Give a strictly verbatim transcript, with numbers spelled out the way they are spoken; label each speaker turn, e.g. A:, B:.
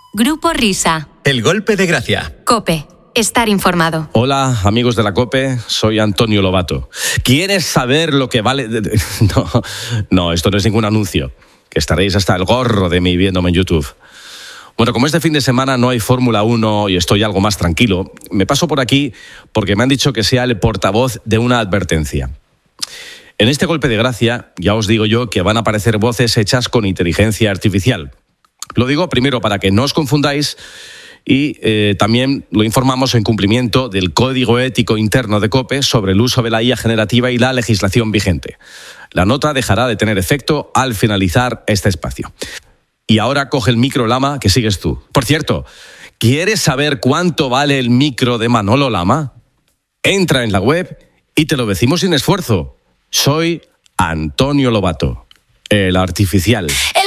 A: Grupo Risa.
B: El golpe de gracia.
A: COPE. Estar informado.
C: Hola, amigos de la COPE, soy Antonio Lobato. ¿Quieres saber lo que vale...? No, no, esto no es ningún anuncio, que estaréis hasta el gorro de mí viéndome en YouTube. Bueno, como este fin de semana no hay Fórmula uno y estoy algo más tranquilo, me paso por aquí porque me han dicho que sea el portavoz de una advertencia. En este golpe de gracia, ya os digo yo que van a aparecer voces hechas con inteligencia artificial. Lo digo primero para que no os confundáis y eh, también lo informamos en cumplimiento del Código Ético Interno de COPE sobre el uso de la I A generativa y la legislación vigente. La nota dejará de tener efecto al finalizar este espacio. Y ahora coge el micro, Lama, que sigues tú. Por cierto, ¿quieres saber cuánto vale el micro de Manolo Lama? Entra en la web y te lo decimos sin esfuerzo. Soy Antonio Lobato, el artificial.